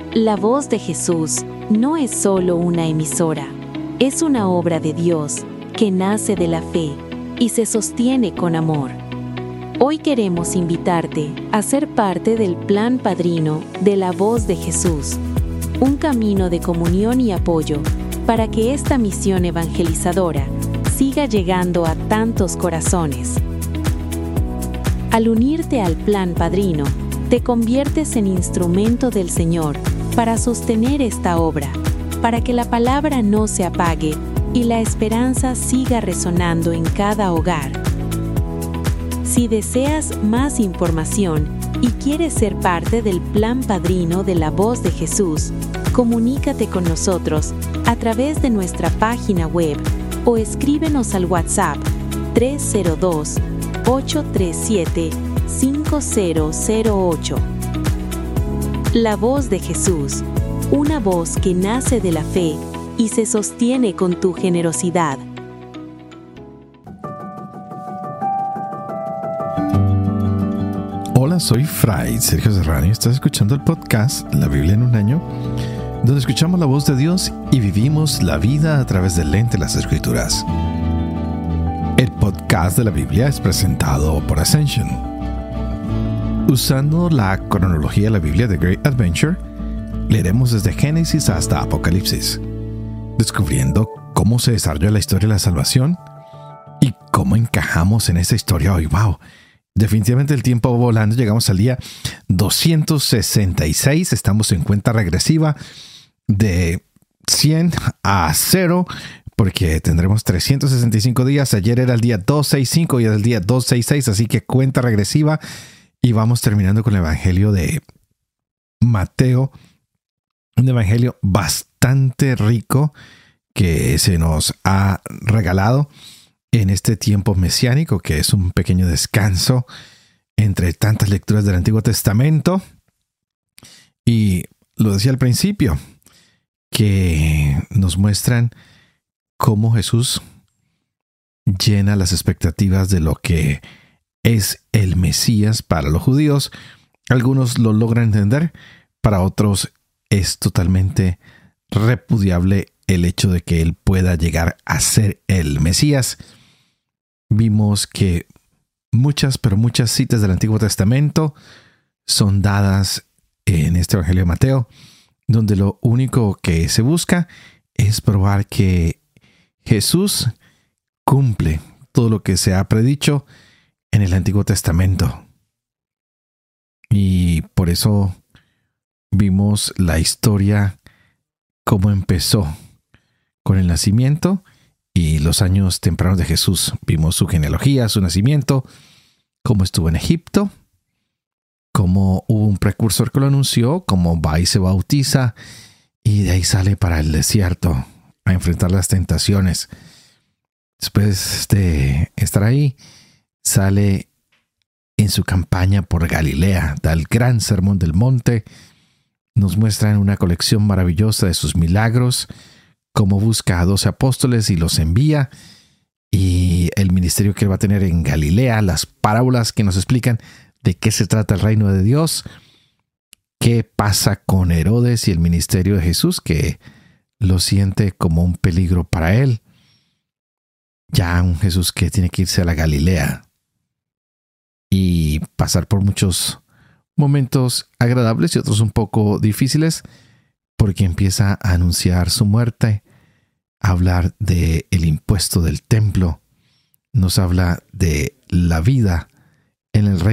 La Voz de Jesús no es solo una emisora, es una obra de Dios que nace de la fe y se sostiene con amor. Hoy queremos invitarte a ser parte del plan padrino de La Voz de Jesús, un camino de comunión y apoyo para que esta misión evangelizadora siga llegando a tantos corazones. Al unirte al plan padrino, te conviertes en instrumento del Señor para sostener esta obra, para que la palabra no se apague y la esperanza siga resonando en cada hogar. Si deseas más información y quieres ser parte del plan padrino de La Voz de Jesús, comunícate con nosotros a través de nuestra página web o escríbenos al WhatsApp 302-837-5008. La Voz de Jesús, una voz que nace de la fe y se sostiene con tu generosidad. Hola, soy Fray Sergio Serrano y estás escuchando el podcast La Biblia en un año, donde escuchamos la voz de Dios y vivimos la vida a través del lente de las Escrituras. El podcast de la Biblia es presentado por Ascension. Usando la cronología de la Biblia de Great Adventure, leeremos desde Génesis hasta Apocalipsis, descubriendo cómo se desarrolla la historia de la salvación y cómo encajamos en esta historia hoy. ¡Wow! Definitivamente el tiempo va volando. Llegamos al día 266. Estamos en cuenta regresiva de 100 a 0, porque tendremos 365 días. Ayer era el día 265 y era el día 266, así que cuenta regresiva. Y vamos terminando con el Evangelio de Mateo, un evangelio bastante rico que se nos ha regalado en este tiempo mesiánico, que es un pequeño descanso entre tantas lecturas del Antiguo Testamento. Y lo decía al principio, que nos muestran cómo Jesús llena las expectativas de lo que es el Mesías para los judíos. Algunos lo logran entender, para otros es totalmente repudiable el hecho de que él pueda llegar a ser el Mesías. Vimos que muchas citas del Antiguo Testamento son dadas en este Evangelio de Mateo, donde lo único que se busca es probar que Jesús cumple todo lo que se ha predicho en el Antiguo Testamento. Y por eso vimos la historia, cómo empezó con el nacimiento y los años tempranos de Jesús. Vimos su genealogía, su nacimiento, cómo estuvo en Egipto, cómo hubo un precursor que lo anunció, cómo va y se bautiza y de ahí sale para el desierto a enfrentar las tentaciones. Después de estar ahí, sale en su campaña por Galilea, da el gran sermón del monte. Nos muestran una colección maravillosa de sus milagros, cómo busca a 12 apóstoles y los envía, y el ministerio que él va a tener en Galilea, las parábolas que nos explican de qué se trata el reino de Dios, qué pasa con Herodes y el ministerio de Jesús, que lo siente como un peligro para él. Ya un Jesús que tiene que irse a la Galilea y pasar por muchos momentos agradables y otros un poco difíciles, porque empieza a anunciar su muerte, a hablar del impuesto del templo, nos habla de la vida en el reino